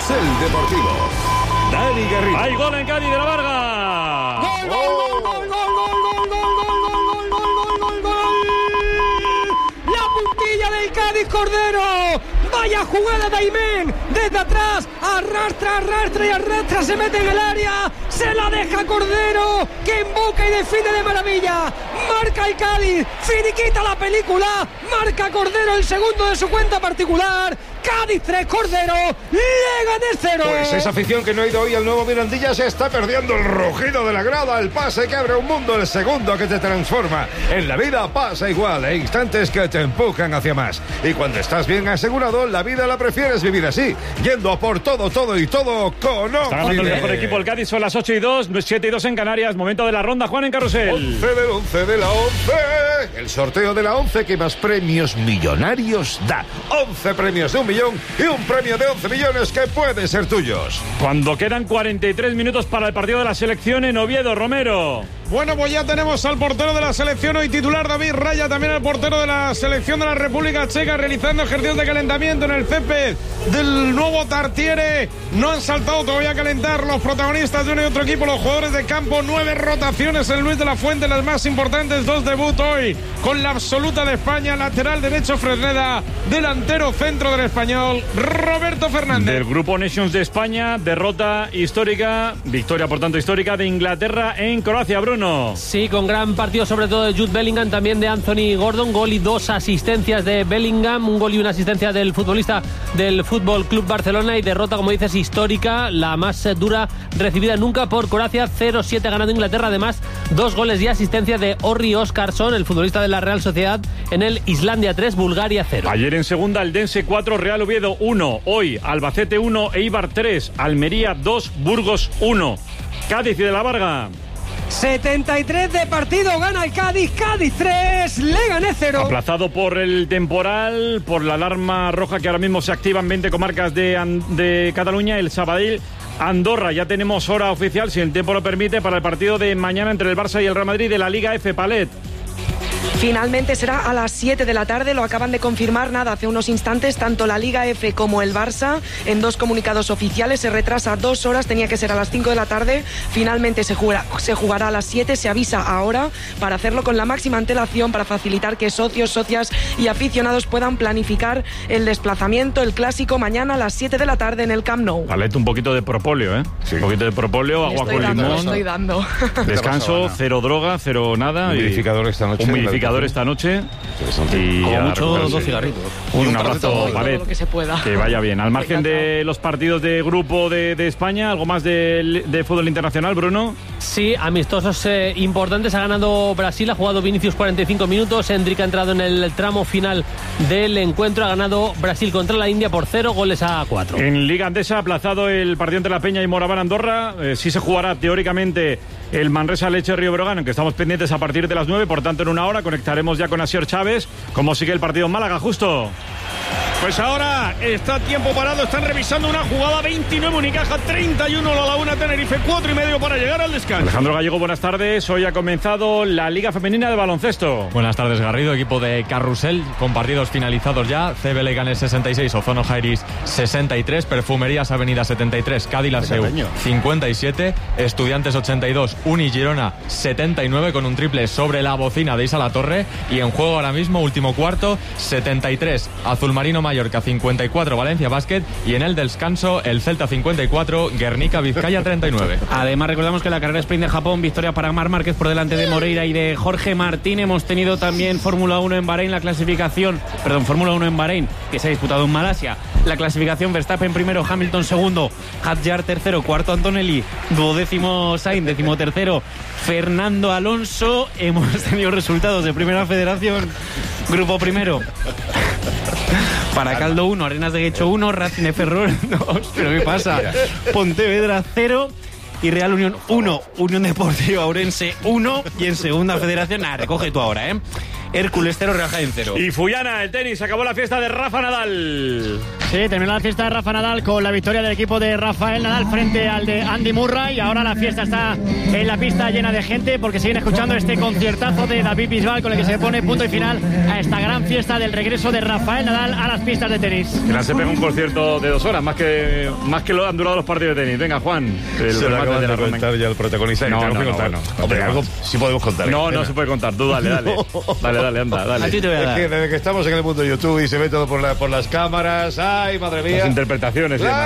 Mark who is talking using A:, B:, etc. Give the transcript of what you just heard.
A: Carrusel Deportivo. Dani Garrido.
B: ¡Hay gol en Cádiz de la Varga!
C: ¡Gol, gol, gol, gol, gol, gol, gol, gol, gol, gol, gol, gol! ¡La puntilla del Cádiz, Cordero! ¡Vaya jugada de Aimén! Desde atrás, arrastra, se mete en el área, se la deja Cordero, que emboca y define de maravilla. Marca el Cádiz, finiquita la película, marca Cordero el segundo de su cuenta particular. Cádiz 3, Cordero, Leganés 0.
D: Pues esa afición que no ha ido hoy al nuevo Mirandilla se está perdiendo el rugido de la grada, el pase que abre un mundo, el segundo que te transforma. En la vida pasa igual, hay instantes que te empujan hacia más. Y cuando estás bien asegurado, la vida la prefieres vivir así, yendo a por todo y todo con
B: Está ganando el mejor equipo el Cádiz, son las 8:02, 7:02 en Canarias, momento de la ronda, Juan en Carrusel.
D: 11 del 11 de la 11, el sorteo de la 11 que más premios millonarios da. 11 premios de 1 millón y un premio de 11 millones que pueden ser tuyos.
B: Cuando quedan 43 minutos para el partido de la selección en Oviedo, Romero.
E: Bueno, pues ya tenemos al portero de la selección hoy titular, David Raya, también al portero de la selección de la República Checa, realizando ejercicios de calentamiento en el césped del nuevo Tartiere. No han saltado todavía a calentar los protagonistas de uno y otro equipo, los jugadores de campo. 9 rotaciones en Luis de la Fuente, las más importantes, 2 debut hoy con la absoluta de España. Lateral derecho Fresneda, delantero centro del español Roberto Fernández.
B: Del grupo Nations de España, derrota histórica, victoria por tanto histórica de Inglaterra en Croacia, Bruno.
F: Sí, con gran partido sobre todo de Jude Bellingham, también de Anthony Gordon, gol y 2 asistencias de Bellingham, un gol y una asistencia del futbolista del Fútbol Club Barcelona, y derrota, como dices, histórica, la más dura recibida nunca por Croacia, 0-7 ganando Inglaterra, además 2 goles y asistencia de Orri Oskarsson, el futbolista de la Real Sociedad, en el Islandia 3, Bulgaria 0.
B: Ayer en segunda, Eldense 4, Real Oviedo 1, hoy Albacete 1, Eibar 3, Almería 2, Burgos 1. Cádiz y de la Varga.
C: 73 de partido, gana el Cádiz, Cádiz 3, Leganés 0.
B: Aplazado por el temporal, por la alarma roja que ahora mismo se activa en 20 comarcas de Cataluña, el Sabadell, Andorra. Ya tenemos hora oficial, si el tiempo lo permite, para el partido de mañana entre el Barça y el Real Madrid de la Liga F. Palet.
G: Finalmente será a las 7 de la tarde, lo acaban de confirmar hace unos instantes, tanto la Liga F como el Barça, en 2 comunicados oficiales. Se retrasa 2 horas, tenía que ser a las 5 de la tarde, finalmente se jugará a las 7, se avisa ahora para hacerlo con la máxima antelación, para facilitar que socios, socias y aficionados puedan planificar el desplazamiento, el clásico, mañana a las 7 de la tarde en el Camp Nou.
B: Palet, un poquito de propóleo, ¿eh? Sí. Un poquito de propóleo, agua con limón.
G: Estoy dando.
B: Descanso, 0 droga, 0 nada.
D: Humidificador esta noche.
B: Esta noche y
F: como mucho 2 cigarritos.
B: Un abrazo, Palet, que vaya bien. Al margen de los partidos de grupo de España, ¿algo más de fútbol internacional, Bruno?
F: Sí, amistosos importantes. Ha ganado Brasil, ha jugado Vinicius 45 minutos, Endrick ha entrado en el tramo final del encuentro, ha ganado Brasil contra la India por 0 goles a 4.
B: En Liga Andesa, aplazado el partido entre La Peña y Moraván Andorra. Sí se jugará teóricamente el Manresa Leche Río Breogán, aunque estamos pendientes a partir de las 9, por tanto en una hora conectaremos ya con Asier Chávez. ¿Cómo sigue el partido en Málaga, Justo?
E: Pues ahora está tiempo parado, están revisando una jugada. 29 Unicaja, 31 La Laguna Tenerife, 4:30 para llegar al descanso.
B: Alejandro Gallego, buenas tardes. Hoy ha comenzado la Liga Femenina de Baloncesto.
H: Buenas tardes, Garrido, equipo de Carrusel, con partidos finalizados ya. CB Leganés 66, Ozono Jairis 63, Perfumerías Avenida 73, Cádiz Laseu 57, Estudiantes 82, Uni Girona 79, con un triple sobre la bocina de Isa La Torre. Y en juego ahora mismo, último cuarto, 73, Azulmarino Mallorca 54, Valencia Basket, y en el descanso el Celta 54, Guernica Vizcaya 39.
F: Además, recordamos que la carrera sprint de Japón, victoria para Marc Márquez por delante de Moreira y de Jorge Martín. Hemos tenido también Fórmula 1 en Bahrein, Fórmula 1 en Bahrein, que se ha disputado en Malasia. La clasificación: Verstappen primero, Hamilton segundo, Hadjar tercero, cuarto Antonelli, 12º Sainz, 13º Fernando Alonso. Hemos tenido resultados de Primera Federación. Grupo primero: Paracaldo 1, Arenas de Guecho 1, Racing de Ferrol 2, ¿pero qué pasa? Pontevedra 0 y Real Unión 1, Unión Deportiva Ourense 1, y en Segunda Federación, recoge tú ahora, Hércules 0, Real Jaén 0.
B: Y Fuyana, el tenis, acabó la fiesta de Rafa Nadal.
I: Sí, terminó la fiesta de Rafa Nadal con la victoria del equipo de Rafael Nadal frente al de Andy Murray. Y ahora la fiesta está en la pista llena de gente porque siguen escuchando este conciertazo de David Bisbal con el que se pone punto y final a esta gran fiesta del regreso de Rafael Nadal a las pistas de tenis.
B: Que se pega un concierto de 2 horas, más que lo han durado los partidos de tenis. Venga, Juan.
D: Se lo acaban de contar ya el protagonista.
B: No,
D: hombre, algo sí podemos contar.
B: No se puede contar. Tú dale. Dale, anda, dale.
F: A ti te voy a dar.
D: Es que desde que estamos en el mundo de YouTube y se ve todo por las cámaras. ¡Ay, madre mía!
B: Las interpretaciones.